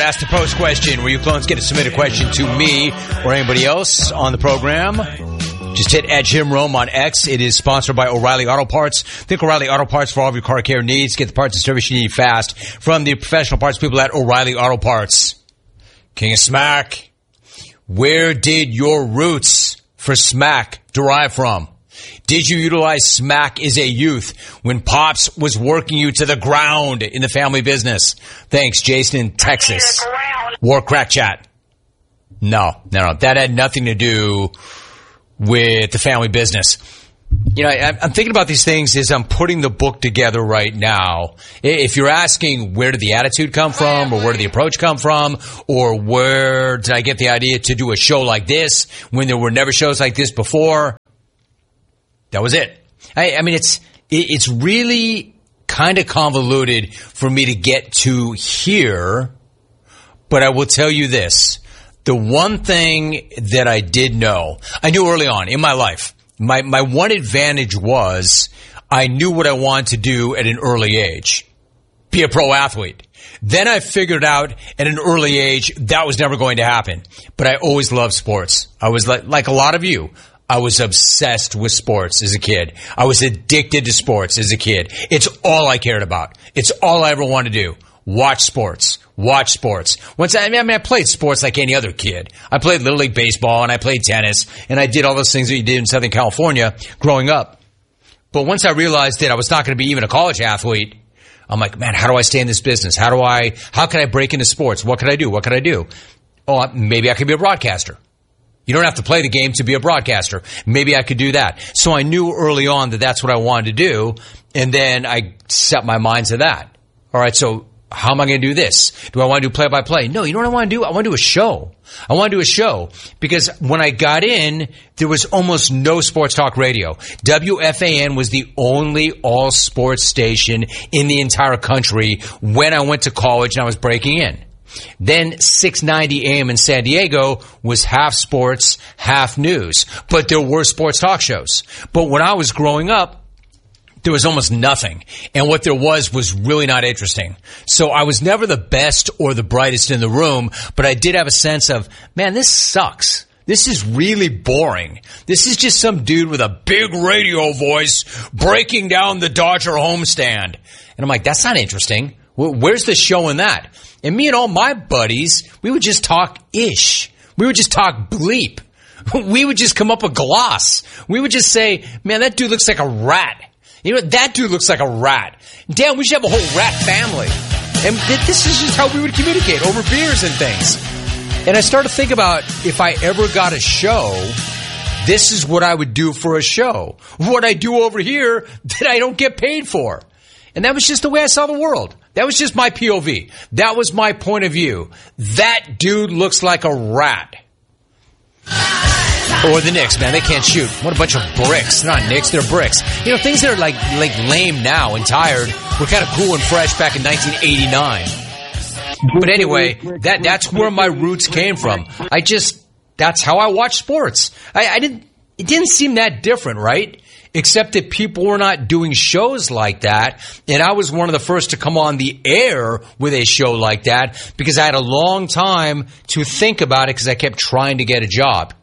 Ask the Post question, where you clones get to submit a question to me or anybody else on the program. Just hit @JimRome on X. It is sponsored by O'Reilly Auto Parts. Think O'Reilly Auto Parts for all of your car care needs. Get the parts and service you need fast from the professional parts people at O'Reilly Auto Parts. King of Smack, where did your roots for Smack derive from? Did you utilize Smack as a youth when Pops was working you to the ground in the family business? Thanks, Jason in Texas. War Crack Chat. No. That had nothing to do with the family business. You know, I'm thinking about these things as I'm putting the book together right now. If you're asking where did the attitude come from, or where did the approach come from, or where did I get the idea to do a show like this when there were never shows like this before, that was it. I mean, it's really kind of convoluted for me to get to here, but I will tell you this. The one thing that I did know, I knew early on in my life, my one advantage was I knew what I wanted to do at an early age. Be a pro athlete. Then I figured out at an early age that was never going to happen. But I always loved sports. I was like a lot of you. I was obsessed with sports as a kid. I was addicted to sports as a kid. It's all I cared about. It's all I ever wanted to do. Watch sports. I played sports like any other kid. I played Little League Baseball, and I played tennis, and I did all those things that you did in Southern California growing up. But once I realized that I was not going to be even a college athlete, I'm like, man, how do I stay in this business? How can I break into sports? What could I do? Oh, maybe I could be a broadcaster. You don't have to play the game to be a broadcaster. Maybe I could do that. So I knew early on that that's what I wanted to do, and then I set my mind to that. All right, so how am I going to do this? Do I want to do play-by-play? No, you know what I want to do? I want to do a show. I want to do a show because when I got in, there was almost no sports talk radio. WFAN was the only all-sports station in the entire country when I went to college and I was breaking in. Then 690 AM in San Diego was half sports, half news. But there were sports talk shows. But when I was growing up, there was almost nothing. And what there was really not interesting. So I was never the best or the brightest in the room, but I did have a sense of, man, this sucks. This is really boring. This is just some dude with a big radio voice breaking down the Dodger homestand. And I'm like, that's not interesting. Where's the show in that? And me and all my buddies, we would just talk ish. We would just talk bleep. We would just come up with gloss. We would just say, man, that dude looks like a rat. You know, that dude looks like a rat. Damn, we should have a whole rat family. And this is just how we would communicate over beers and things. And I started to think about if I ever got a show, this is what I would do for a show. What I do over here that I don't get paid for. And that was just the way I saw the world. That was just my POV. That was my point of view. That dude looks like a rat. Or the Knicks, man. They can't shoot. What a bunch of bricks. They're not Knicks, they're bricks. You know, things that are like lame now and tired were kind of cool and fresh back in 1989. But anyway, that's where my roots came from. That's how I watched sports. It didn't seem that different, right? Except that people were not doing shows like that. And I was one of the first to come on the air with a show like that because I had a long time to think about it because I kept trying to get a job.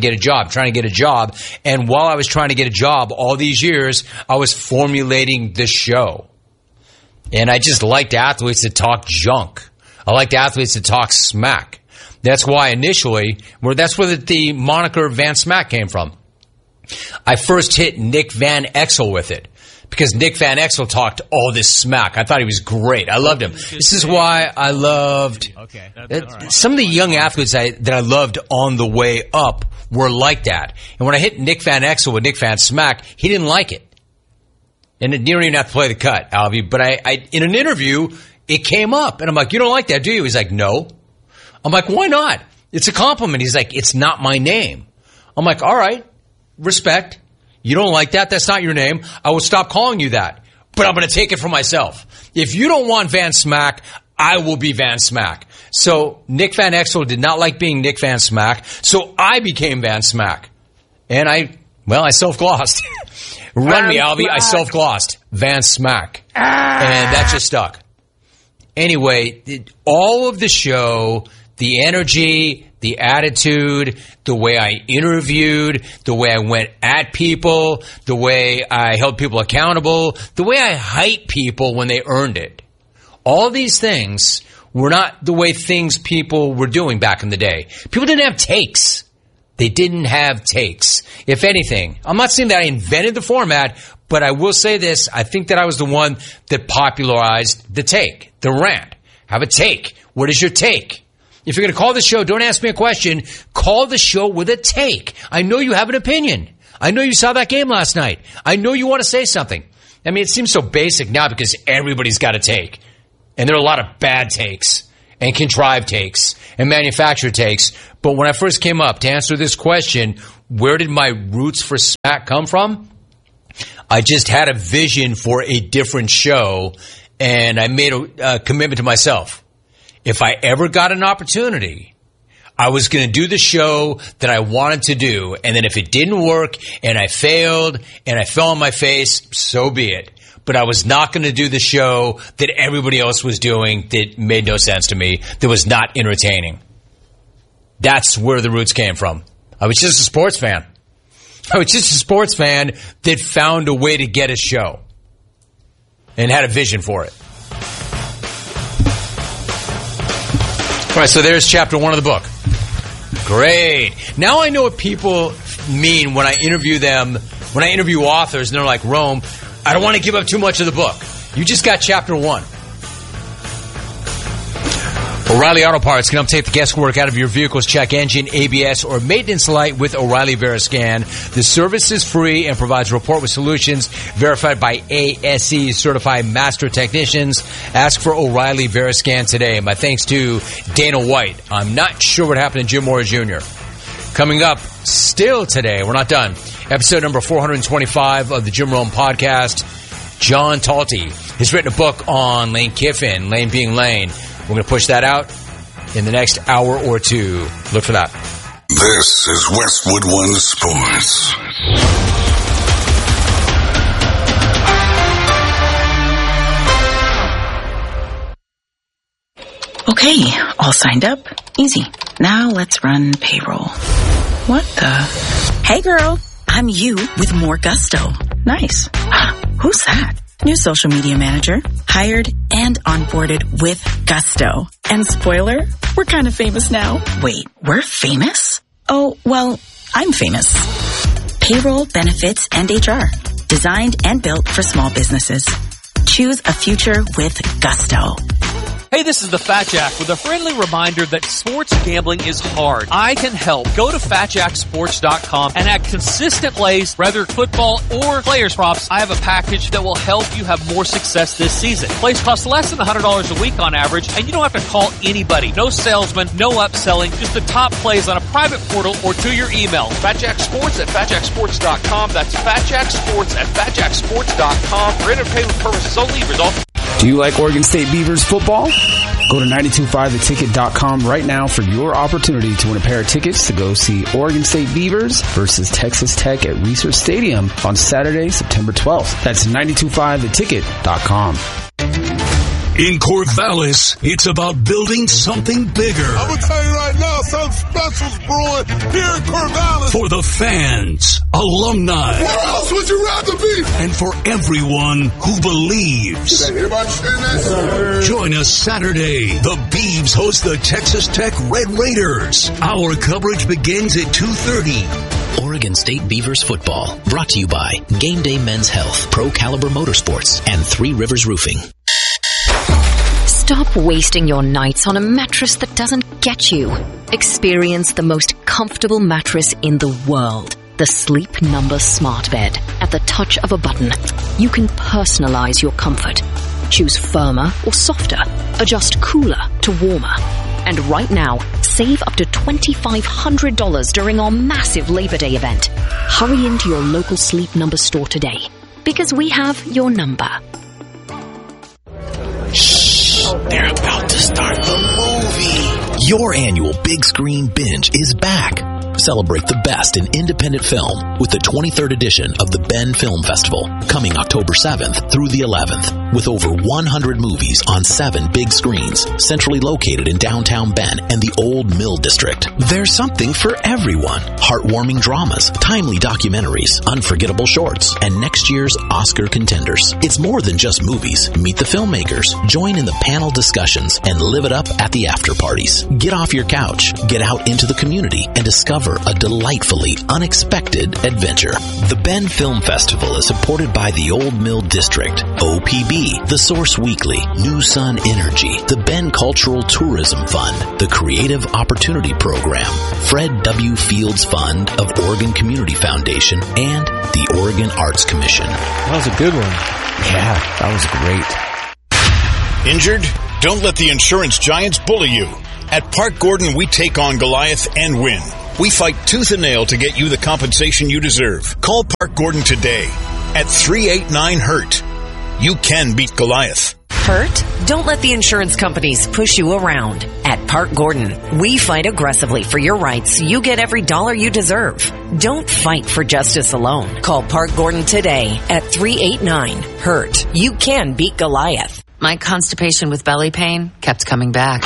And while I was trying to get a job all these years, I was formulating the show. And I just liked athletes that talk junk. I liked athletes that talk smack. That's why initially, that's where the moniker Van Smack came from. I first hit Nick Van Exel with it because Nick Van Exel talked all this smack. I thought he was great. I loved him. This is why I loved some of the young athletes that I loved on the way up were like that. And when I hit Nick Van Exel with Nick Van Smack, he didn't like it. And you don't even have to play the cut, Alvy. But I in an interview, it came up. And I'm like, you don't like that, do you? He's like, no. I'm like, why not? It's a compliment. He's like, it's not my name. I'm like, all right. Respect. You don't like that? That's not your name. I will stop calling you that. But I'm going to take it for myself. If you don't want Van Smack, I will be Van Smack. So Nick Van Exel did not like being Nick Van Smack. So I became Van Smack. And I self-glossed. Run me, Alvy. I self-glossed. Van Smack. And that just stuck. Anyway, all of the show, the energy, the attitude, the way I interviewed, the way I went at people, the way I held people accountable, the way I hyped people when they earned it. All these things were not the way people were doing back in the day. People didn't have takes. They didn't have takes. If anything, I'm not saying that I invented the format, but I will say this. I think that I was the one that popularized the take, the rant. Have a take. What is your take? If you're going to call the show, don't ask me a question. Call the show with a take. I know you have an opinion. I know you saw that game last night. I know you want to say something. I mean, it seems so basic now because everybody's got a take. And there are a lot of bad takes and contrived takes and manufactured takes. But when I first came up to answer this question, where did my roots for smack come from? I just had a vision for a different show, and I made a commitment to myself. If I ever got an opportunity, I was going to do the show that I wanted to do. And then if it didn't work and I failed and I fell on my face, so be it. But I was not going to do the show that everybody else was doing that made no sense to me, that was not entertaining. That's where the roots came from. I was just a sports fan. I was just a sports fan that found a way to get a show and had a vision for it. All right, so there's chapter 1 of the book. Great. Now I know what people mean when I interview them, when I interview authors, and they're like, Rome, I don't want to give up too much of the book. You just got chapter 1. O'Reilly Auto Parts can help take the guesswork out of your vehicle's check engine, ABS, or maintenance light with O'Reilly Veriscan. The service is free and provides report with solutions verified by ASE certified master technicians. Ask for O'Reilly Veriscan today. My thanks to Dana White. I'm not sure what happened to Jim Mora Jr. Coming up still today, we're not done. Episode number 425 of the Jim Rome podcast. John Talty has written a book on Lane Kiffin, Lane being Lane. We're going to push that out in the next hour or two. Look for that. This is Westwood One Sports. Okay, all signed up. Easy. Now let's run payroll. What the? Hey girl, I'm you with more gusto. Nice. Who's that? New social media manager, hired and onboarded with gusto. And spoiler, we're kind of famous now. Wait, we're famous? Oh, well, I'm famous. Payroll, benefits, and HR. Designed and built for small businesses. Choose a future with gusto. Hey, this is the Fat Jack with a friendly reminder that sports gambling is hard. I can help. Go to FatJackSports.com and add consistent plays, whether football or players props. I have a package that will help you have more success this season. Plays cost less than $100 a week on average, and you don't have to call anybody. No salesman, no upselling, just the top plays on a private portal or to your email. FatJackSports at FatJackSports.com. That's FatJackSports at FatJackSports.com. For entertainment purposes only. Results. Do you like Oregon State Beavers football? Go to 925theticket.com right now for your opportunity to win a pair of tickets to go see Oregon State Beavers versus Texas Tech at Research Stadium on Saturday, September 12th. That's 925theticket.com. In Corvallis, it's about building something bigger. I'm going to tell you right now, something special's brewing here in Corvallis. For the fans, alumni. Where else would you rather be? And for everyone who believes. Everybody understand that? Join us Saturday. The Beavs host the Texas Tech Red Raiders. Our coverage begins at 2:30. Oregon State Beavers football. Brought to you by Game Day Men's Health, Pro Caliber Motorsports, and Three Rivers Roofing. Stop wasting your nights on a mattress that doesn't get you. Experience the most comfortable mattress in the world. The Sleep Number Smart Bed. At the touch of a button, you can personalize your comfort. Choose firmer or softer. Adjust cooler to warmer. And right now, save up to $2,500 during our massive Labor Day event. Hurry into your local Sleep Number store today, because we have your number. They're about to start the movie. Your annual big screen binge is back. Celebrate the best in independent film with the 23rd edition of the Bend Film Festival, coming October 7th through the 11th, with over 100 movies on 7 big screens, centrally located in downtown Bend and the Old Mill District. There's something for everyone. Heartwarming dramas, timely documentaries, unforgettable shorts, and next year's Oscar contenders. It's more than just movies. Meet the filmmakers, join in the panel discussions, and live it up at the after parties. Get off your couch, get out into the community, and discover a delightfully unexpected adventure. The Bend Film Festival is supported by the Old Mill District, OPB, The Source Weekly, New Sun Energy, the Bend Cultural Tourism Fund, the Creative Opportunity Program, Fred W. Fields Fund of Oregon Community Foundation, and the Oregon Arts Commission. That was a good one. Yeah, that was great. Injured? Don't let the insurance giants bully you. At Park Gordon, we take on Goliath and win. We fight tooth and nail to get you the compensation you deserve. Call Park Gordon today at 389-HURT. You can beat Goliath. Hurt? Don't let the insurance companies push you around. At Park Gordon, we fight aggressively for your rights so you get every dollar you deserve. Don't fight for justice alone. Call Park Gordon today at 389-HURT. You can beat Goliath. My constipation with belly pain kept coming back.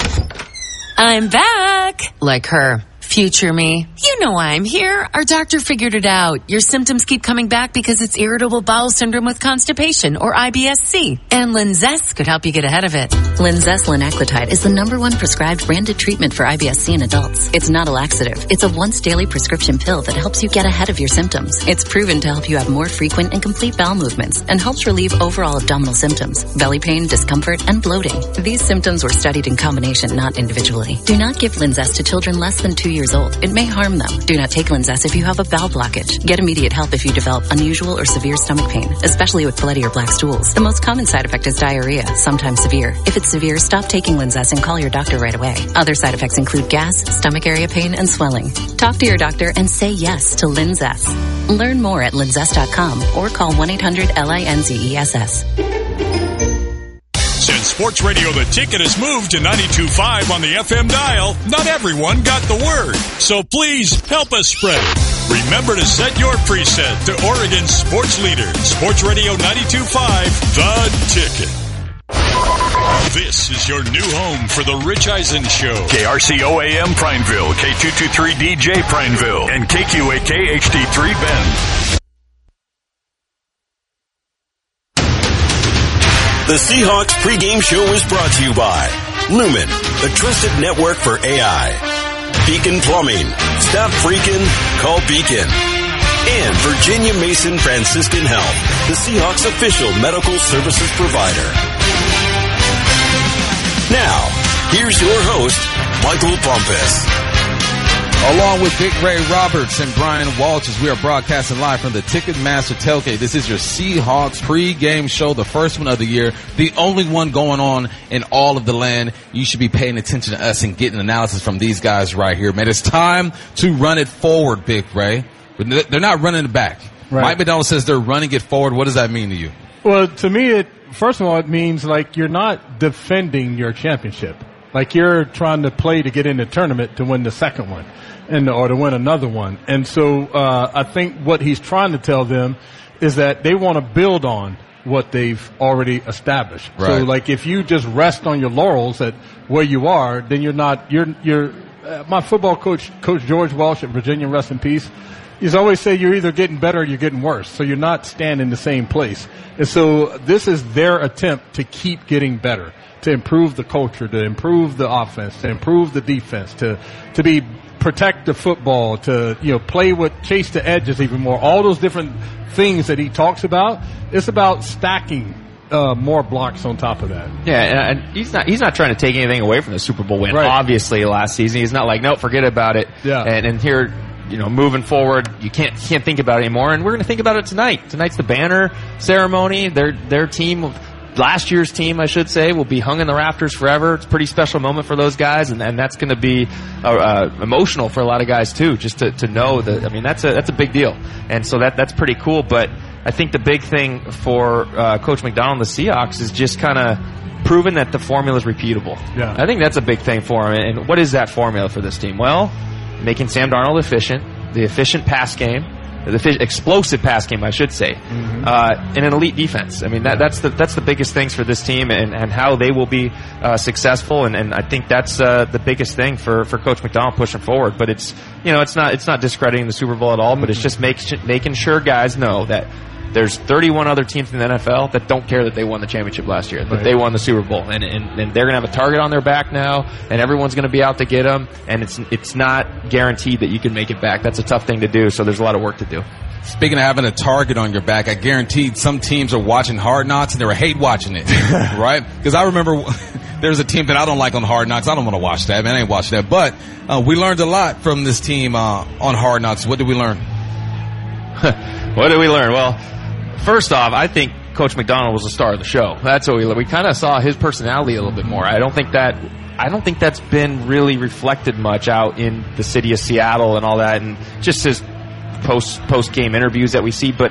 I'm back. Like her. Future me. You know why I'm here. Our doctor figured it out. Your symptoms keep coming back because it's irritable bowel syndrome with constipation, or IBS-C. And Linzess could help you get ahead of it. Linzess linaclotide is the #1 prescribed branded treatment for IBS-C in adults. It's not a laxative. It's a once-daily prescription pill that helps you get ahead of your symptoms. It's proven to help you have more frequent and complete bowel movements and helps relieve overall abdominal symptoms, belly pain, discomfort, and bloating. These symptoms were studied in combination, not individually. Do not give Linzess to children less than 2 years old. It may harm them. Do not take Linzess if you have a bowel blockage. Get immediate help if you develop unusual or severe stomach pain, especially with bloody or black stools. The most common side effect is diarrhea, sometimes severe. If it's severe, stop taking Linzess and call your doctor right away. Other side effects include gas, stomach area pain, and swelling. Talk to your doctor and say yes to Linzess. Learn more at linzess.com or call 1-800-LINZESS. Since Sports Radio The Ticket has moved to 92.5 on the FM dial, not everyone got the word. So please help us spread it. Remember to set your preset to Oregon's sports leader, Sports Radio 92.5, The Ticket. This is your new home for The Rich Eisen Show. KRCO-AM Prineville, K223DJ Prineville, and KQAK HD3 Bend. The Seahawks pregame show is brought to you by Lumen, the trusted network for AI. Beacon Plumbing. Stop freaking, call Beacon. And Virginia Mason Franciscan Health, the Seahawks official medical services provider. Now, here's your host, Michael Bumpus. Along with Big Ray Roberts and Brian Walters, we are broadcasting live from the Ticketmaster Tailgate. This is your Seahawks pregame show, the first one of the year, the only one going on in all of the land. You should be paying attention to us and getting analysis from these guys right here, man. It's time to run it forward, Big Ray. They're not running it back. Right. Mike McDonald says they're running it forward. What does that mean to you? Well, to me, first of all, it means like you're not defending your championship. Like you're trying to play to get in the tournament to win the second one. Or to win another one. And so I think what he's trying to tell them is that they want to build on what they've already established. Right. So, like, if you just rest on your laurels at where you are, then you're not – you're my football coach, Coach George Walsh at Virginia, rest in peace, he's always say you're either getting better or you're getting worse. So you're not staying in the same place. And so this is their attempt to keep getting better, to improve the culture, to improve the offense, to improve the defense, to be – protect the football, to play with, chase the edges even more. All those different things that he talks about. It's about stacking more blocks on top of that. Yeah, and he's not trying to take anything away from the Super Bowl win. Right. Obviously, last season he's not like, no, forget about it. Yeah. And here, moving forward, you can't think about it anymore. And we're going to think about it tonight. Tonight's the banner ceremony. Their team. Last year's team, I should say, will be hung in the rafters forever. It's a pretty special moment for those guys, and that's going to be emotional for a lot of guys too. Just to know that, I mean, that's a big deal, and so that's pretty cool. But I think the big thing for Coach McDonald and the Seahawks is just kind of proving that the formula is repeatable. Yeah. I think that's a big thing for him. And what is that formula for this team? Well, making Sam Darnold efficient, the efficient pass game, the explosive pass game, I should say, and an elite defense. I mean, that's the biggest things for this team and how they will be successful. And I think that's the biggest thing for Coach McDonald pushing forward. But it's not discrediting the Super Bowl at all. But it's just making sure guys know that there's 31 other teams in the NFL that don't care that they won the championship last year, that they won the Super Bowl, and they're going to have a target on their back now, and everyone's going to be out to get them, and it's not guaranteed that you can make it back. That's a tough thing to do, so there's a lot of work to do. Speaking of having a target on your back, I guaranteed some teams are watching Hard Knocks and they were hate watching it, right? Because I remember there's a team that I don't like on Hard Knocks. I don't want to watch that, man. I ain't watch that. But we learned a lot from this team on Hard Knocks. What did we learn? What did we learn? Well, first off, I think Coach McDonald was the star of the show. That's what we kind of saw his personality a little bit more. I don't think that's been really reflected much out in the city of Seattle and all that, and just his post game interviews that we see. But